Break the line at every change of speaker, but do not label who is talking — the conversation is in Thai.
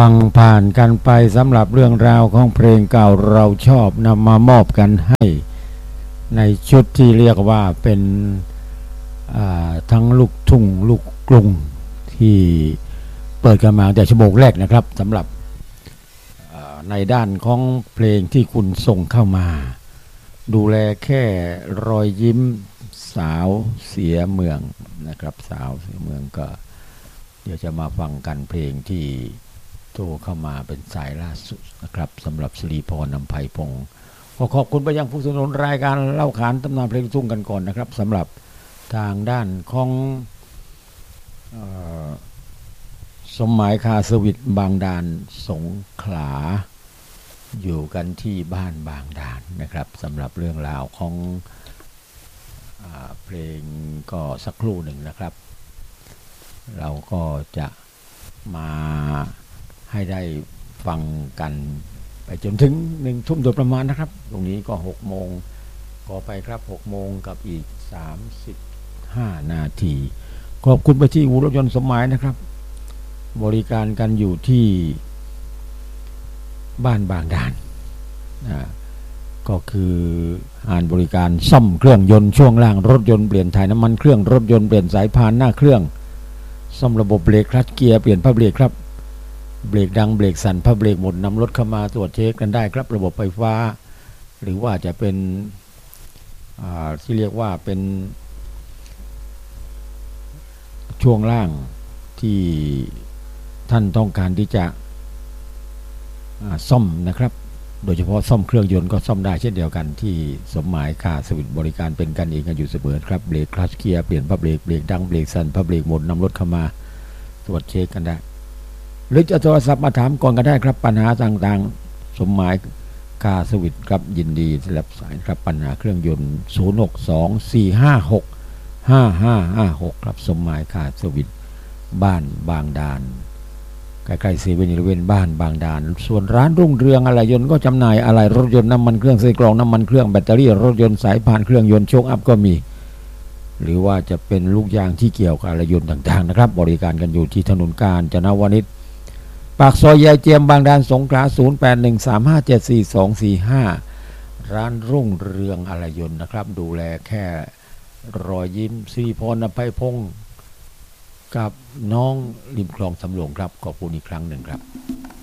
ฟังผ่านกันไปสำหรับเรื่องราวของเพลงเก่าเราชอบนำมามอบกันให้ในชุดที่เรียกว่าเป็นทั้งลูกทุ่งลูกกรุงที่เปิดกันมาแต่ชั่วโมงแรกนะครับสำหรับในด้านของเพลงที่คุณส่งเข้ามาดูแลแค่รอยยิ้มสาวเสียเมืองนะครับสาวเสียเมืองก็เดี๋ยวจะมาฟังกันเพลงที่โทรเข้ามาเป็นสายล่าสุดนะครับสำหรับสิริพร อำไพพงศ์ขอบคุณไปยังผู้สนับสนุนรายการเล่าขานตำนานเพลงลูกทุ่งกันก่อนนะครับสำหรับทางด้านของสมหมายคาสวิทบางดานสงขลาอยู่กันที่บ้านบางดานนะครับสำหรับเรื่องราวของเพลงก็สักครู่หนึ่งนะครับเราก็จะมาให้ได้ฟังกันไปจนถึง1 ทุ่มโดยประมาณนะครับตรงนี้ก็6 โมงก็ไปครับ6 โมงกับอีก35 นาทีขอบคุณไปที่อู่รถยนต์สมหมายนะครับบริการกันอยู่ที่บ้านบางดานก็คืออ่านบริการซ่อมเครื่องยนต์ช่วงล่างรถยนต์เปลี่ยนถ่ายน้ำมันเครื่องรถยนต์เปลี่ยนสายพานหน้าเครื่องซ่อมระบบเบรกคลัตช์เกียร์เปลี่ยนผ้าเบรกครับเบรกดังเบรกสั่นผ้าเบรกหมดนำรถเข้ามาตรวจเช็คกันได้ครับระบบไฟฟ้าหรือว่าจะเป็นที่เรียกว่าเป็นช่วงล่างที่ท่านต้องการที่จะซ่อมนะครับโดยเฉพาะซ่อมเครื่องยนต์ก็ซ่อมได้เช่นเดียวกันที่สมหมายคาสวิทบริการเป็นกันเองกันอยู่เสมอครับเบรกคลัตช์เกียร์เปลี่ยนผ้าเบรกเบรกดังเบรกสั่นผ้าเบรกหมดนำรถเข้ามาตรวจเช็คกันได้หรือจะโทรศัพท์มาถามก่อนก็ได้ครับปัญหาต่างๆสมหมายคาสวิทครับยินดีรับสายครับปัญหาเครื่องยนต์0624565556ครับสมหมายคาสวิทบ้านบางดานใกล้ๆเซเว่นอีเลฟเว่นบ้านบางดานส่วนร้านรุ่งเรืองอะไหล่ยนต์ก็จำหน่ายอะไหล่รถยนต์น้ำมันเครื่องใส่กรองน้ำมันเครื่องแบตเตอรี่รถยนต์สายพานเครื่องยนต์โชคอัพก็มีหรือว่าจะเป็นลูกยางที่เกี่ยวกับอะไหล่ยนต์ต่างๆนะครับบริการกันอยู่ที่ถนนกาญจนวนิชปากซอยยายเจียมบางดานสงขลา0813574245ร้านรุ่งเรืองอะไหล่ยนต์นะครับดูแลแค่รอยยิ้มสิริพร อภัยพงศ์กับน้องริมคลองสำโรงครับขอบคุณอีกครั้งหนึ่งครับ